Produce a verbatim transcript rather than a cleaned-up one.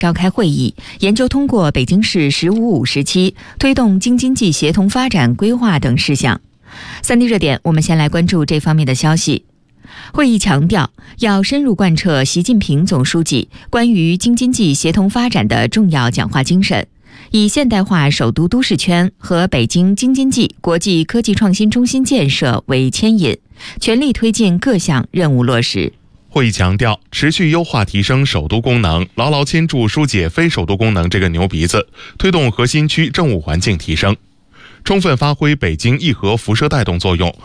召开会议，研究通过北京市“十五五”时期推动京津冀协同发展规划等事项。三 D 热点，我们先来关注这方面的消息。会议强调，要深入贯彻习近平总书记关于京津冀协同发展的重要讲话精神，以现代化首都都市圈和北京京津冀国际科技创新中心建设为牵引，全力推进各项任务落实。 会议强调，持续优化提升首都功能，牢牢牵住疏解非首都功能这个牛鼻子，推动核心区政务环境提升，充分发挥北京议和辐射带动作用，